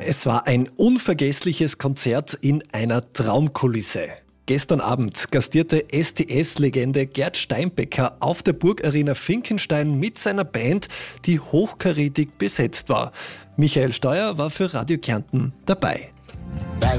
Es war ein unvergessliches Konzert in einer Traumkulisse. Gestern Abend gastierte STS-Legende Gerd Steinbecker auf der Burgarena Finkenstein mit seiner Band, die hochkarätig besetzt war. Michael Steuer war für Radio Kärnten dabei.